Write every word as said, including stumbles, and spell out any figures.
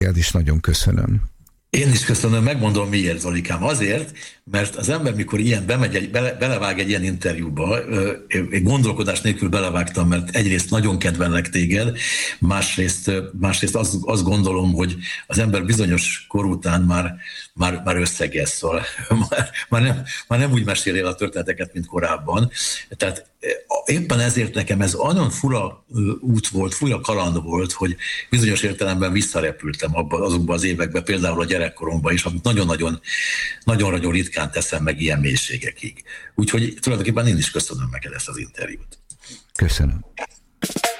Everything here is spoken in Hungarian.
is nagyon köszönöm. Én is köszönöm, megmondom miért, Zolikám. Azért, mert az ember, mikor ilyen bemegy, egy, bele, belevág egy ilyen interjúba, egy gondolkodás nélkül belevágtam, mert egyrészt nagyon kedvellek téged, másrészt, másrészt azt, azt gondolom, hogy az ember bizonyos kor után már, már, már összegez, szóval már, már, nem, már nem úgy mesél el a történeteket, mint korábban. Tehát éppen ezért nekem ez olyan fura út volt, fura kaland volt, hogy bizonyos értelemben visszarepültem abban, azokban az években, például a gyerekkoromban is, amit nagyon-nagyon nagyon-nagyon ritkán teszem meg ilyen mélységekig. Úgyhogy tulajdonképpen én is köszönöm neked ezt az interjút. Köszönöm.